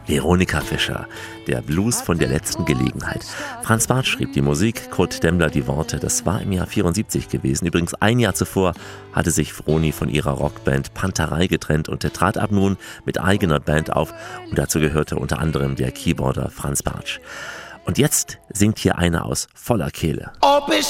Veronika Fischer, der Blues von der letzten Gelegenheit. Franz Bartsch schrieb die Musik, Kurt Demmler die Worte. Das war im Jahr 74 gewesen. Übrigens ein Jahr zuvor hatte sich Vroni von ihrer Rockband Panterei getrennt und trat ab nun mit eigener Band auf. Und dazu gehörte unter anderem der Keyboarder Franz Bartsch. Und jetzt singt hier einer aus voller Kehle.